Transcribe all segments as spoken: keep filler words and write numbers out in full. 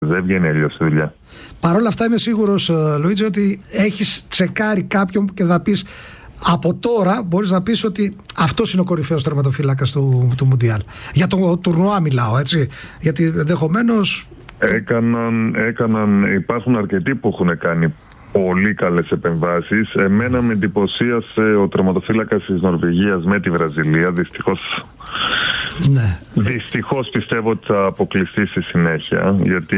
Δεν βγαίνει αλλιώς στη δουλειά. Παρ' όλα αυτά είμαι σίγουρος, Λουίτζι, ότι έχεις τσεκάρει κάποιον και θα πεις από τώρα, μπορείς να πεις ότι αυτός είναι ο κορυφαίος τερματοφύλακας του, του Μουντιάλ. Για το τουρνουά μιλάω, έτσι. Γιατί ενδεχομένως έκαναν, έκαναν, υπάρχουν αρκετοί που έχουν κάνει πολύ καλές επεμβάσεις. Εμένα με εντυπωσίασε ο τερματοφύλακας της Νορβηγίας με τη Βραζιλία. Δυστυχώς, ναι. Δυστυχώς πιστεύω ότι θα αποκλειστεί στη συνέχεια, γιατί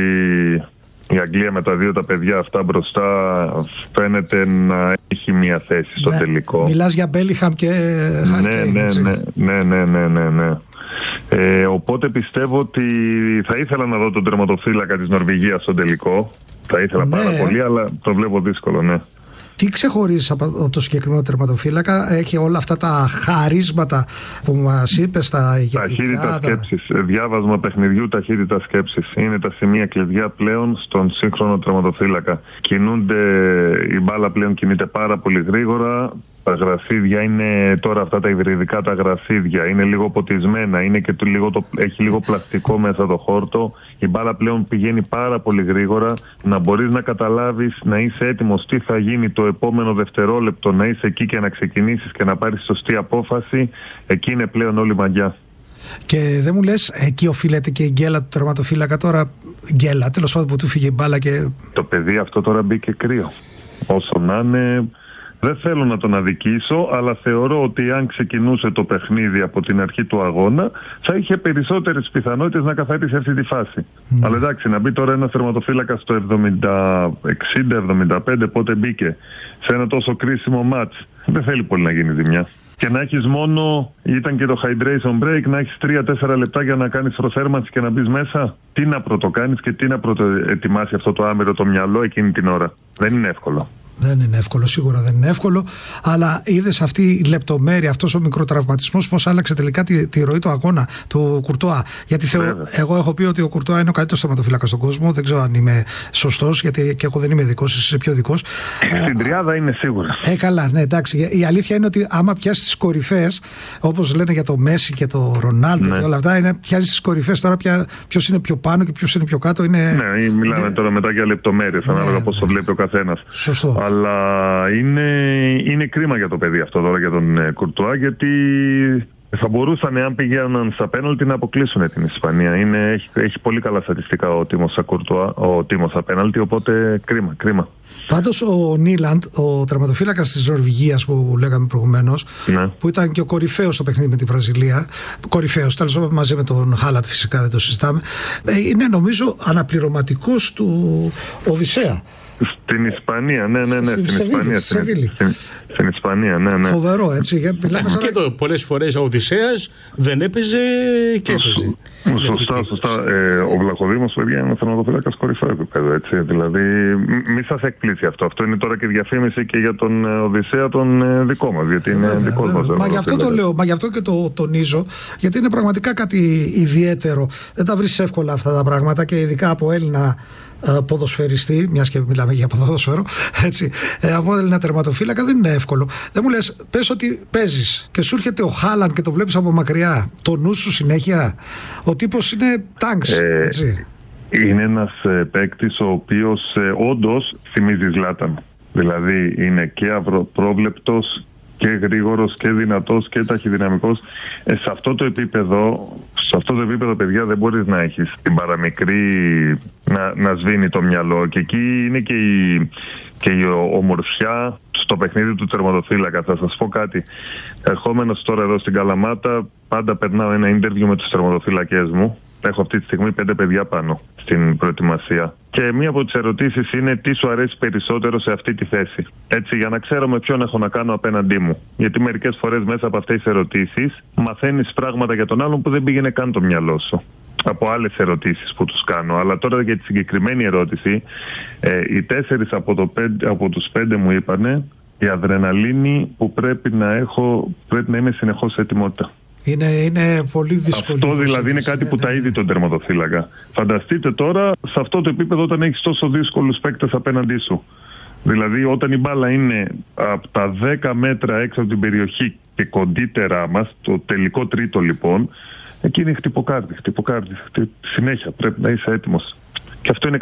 η Αγγλία με τα δύο τα παιδιά αυτά μπροστά φαίνεται να έχει μια θέση στο ναι. τελικό. Μιλάς για Μπέλιχαμ και Χάρι Κέιν, ναι, ναι, ναι, ναι, ναι, ναι, ναι. Ε, οπότε πιστεύω ότι θα ήθελα να δω τον τερματοφύλακα της Νορβηγίας στο τελικό. Θα ήθελα ναι. πάρα πολύ, αλλά το βλέπω δύσκολο, ναι. Τι ξεχωρίζεις από το συγκεκριμένο τερματοφύλακα? Έχει όλα αυτά τα χαρίσματα που μας είπες, τα ηγετικά. Ταχύτητα σκέψης, διάβασμα παιχνιδιού, ταχύτητα σκέψης. Είναι τα σημεία κλειδιά πλέον στον σύγχρονο τερματοφύλακα. Κινούνται, η μπάλα πλέον κινείται πάρα πολύ γρήγορα. Τα γρασίδια είναι τώρα αυτά τα υβριδικά τα γρασίδια. Είναι λίγο ποτισμένα, είναι και το, λίγο το, έχει λίγο πλαστικό μέσα το χόρτο. Η μπάλα πλέον πηγαίνει πάρα πολύ γρήγορα. Να μπορείς να καταλάβεις, να είσαι έτοιμος τι θα γίνει το επόμενο δευτερόλεπτο, να είσαι εκεί και να ξεκινήσεις και να πάρεις σωστή απόφαση. Εκεί είναι πλέον όλη μαγιά. Και δεν μου λες, εκεί οφείλεται και η γκέλα του τερματοφύλακα τώρα? Γκέλα, τέλος πάντων, που του φύγε η μπάλα και... Το παιδί αυτό τώρα μπήκε κρύο. Όσο να είναι... Δεν θέλω να τον αδικήσω, αλλά θεωρώ ότι αν ξεκινούσε το παιχνίδι από την αρχή του αγώνα, θα είχε περισσότερες πιθανότητες να καθαρίσει αυτή τη φάση. Mm. Αλλά εντάξει, να μπει τώρα ένας τερματοφύλακας στο εξήντα εβδομήντα πέντε, πότε μπήκε, σε ένα τόσο κρίσιμο μάτς, δεν θέλει πολύ να γίνει ζημιά. Και να έχεις μόνο, ήταν και το hydration break, να έχεις τρία τέσσερα λεπτά για να κάνεις προθέρμανση και να μπεις μέσα. Τι να πρωτοκάνεις και τι να πρωτοετοιμάσει αυτό το άμυρο το μυαλό εκείνη την ώρα. Δεν είναι εύκολο. Δεν είναι εύκολο, σίγουρα δεν είναι εύκολο. Αλλά είδες αυτή η λεπτομέρεια, αυτός ο μικροτραυματισμός, πώς άλλαξε τελικά τη, τη ροή του αγώνα του Κουρτουά. Γιατί θεω, εγώ έχω πει ότι ο Κουρτουά είναι ο καλύτερος τερματοφύλακας στον κόσμο. Δεν ξέρω αν είμαι σωστός, γιατί και εγώ δεν είμαι ειδικός, εσύ είσαι πιο ειδικός. Στην τριάδα είναι σίγουρα. Ε, καλά, ναι, εντάξει. Η αλήθεια είναι ότι άμα πιάσεις τις κορυφαίες, όπως λένε για το Μέση και το Ρονάλντο ναι. και όλα αυτά, είναι πιάσεις τις κορυφαίες. Τώρα ποιος είναι πιο πάνω και ποιος είναι πιο κάτω. Είναι, ναι, μιλάμε είναι... τώρα μετά για λεπτομέρειες, ανάλογα ναι, πώς το βλέπει ο καθένας. Σωστό. Αλλά είναι, είναι κρίμα για το παιδί αυτό τώρα, για τον ε, Κουρτουά, γιατί θα μπορούσαν, εάν πηγαίναν στα πέναλτι, να αποκλείσουν την Ισπανία. Είναι, έχει, έχει πολύ καλά στατιστικά ο Τίμος Κουρτουά, ο Τίμος στα πέναλτι, οπότε κρίμα, κρίμα. Πάντως ο Νίλαντ, ο τερματοφύλακας της Νορβηγίας που λέγαμε προηγουμένως, ναι. που ήταν και ο κορυφαίος στο παιχνίδι με τη Βραζιλία, κορυφαίος, τέλος πάντων μαζί με τον Χάλατ φυσικά, δεν το συζητάμε, είναι νομίζω αναπληρωματικός του Οδυσσέα. Στην Ισπανία, ναι, ναι, ναι. Στην, στην Ισπανία. Στην, στην, στην Ισπανία, ναι, ναι. Φοβερό, έτσι. Για, και εδώ πολλές φορές ο Οδυσσέας δεν έπαιζε και έπαιζε. Σωστά, σωστά. Ε, ο Βλαχοδήμος, παιδιά, είναι ο τερματοφύλακας κορυφαίο επίπεδο, έτσι. Δηλαδή, μη σας εκπλήσει αυτό. Αυτό είναι τώρα και διαφήμιση και για τον Οδυσσέα τον ε, δικό μας, γιατί είναι βέβαια, δικός βέβαια. μας. Μα γι' αυτό το λέω, μα γι' αυτό και το τονίζω, γιατί είναι πραγματικά κάτι ιδιαίτερο. Δεν τα βρίσκεις εύκολα αυτά τα πράγματα και ειδικά από Έλληνα ποδοσφαιριστή, μιας και μιλάμε για ποδόσφαιρο, έτσι, ε, από Έλληνα τερματοφύλακα δεν είναι εύκολο. Δεν μου λες, πες ότι παίζεις και σου έρχεται ο Χάλαντ και το βλέπεις από μακριά, το νου σου συνέχεια, ο τύπος είναι τάγκς, ε, έτσι. Είναι ένας ε, παίκτης ο οποίος ε, όντως θυμίζει Ζλάταν. Δηλαδή είναι και αυροπρόβλεπτος και γρήγορος και δυνατός και ταχυδυναμικός. Ε, σε αυτό το επίπεδο, σε αυτό το επίπεδο, παιδιά, δεν μπορείς να έχεις την παραμικρή να, να σβήνει το μυαλό. Και εκεί είναι και η, και η ομορφιά στο παιχνίδι του τερματοφύλακα. Θα σας πω κάτι. Ερχόμενος τώρα εδώ στην Καλαμάτα, πάντα περνάω ένα ίντερβιου με τους τερματοφύλακες μου. Έχω αυτή τη στιγμή πέντε παιδιά πάνω στην προετοιμασία. Και μία από τις ερωτήσεις είναι τι σου αρέσει περισσότερο σε αυτή τη θέση. Έτσι, για να ξέρω με ποιον έχω να κάνω απέναντί μου. Γιατί μερικές φορές μέσα από αυτές τις ερωτήσεις μαθαίνεις πράγματα για τον άλλον που δεν πήγαινε καν το μυαλό σου. Από άλλες ερωτήσεις που τους κάνω. Αλλά τώρα για τη συγκεκριμένη ερώτηση, ε, οι τέσσερις από, το πέντε, από τους πέντε μου είπανε η αδρεναλίνη που πρέπει να έχω, πρέπει να είμαι συνεχώς σε ετοιμότητα. Είναι, είναι πολύ δύσκολο. Αυτό δηλαδή είναι κάτι που ναι, τα είδη τον τερματοφύλακα. Φανταστείτε τώρα σε αυτό το επίπεδο όταν έχεις τόσο δύσκολους παίκτες απέναντί σου. Δηλαδή όταν η μπάλα είναι από τα δέκα μέτρα έξω από την περιοχή και κοντύτερά μας, το τελικό τρίτο λοιπόν, εκεί είναι χτυποκάρδι, χτυποκάρδι. Συνέχεια πρέπει να είσαι έτοιμος. Και αυτό είναι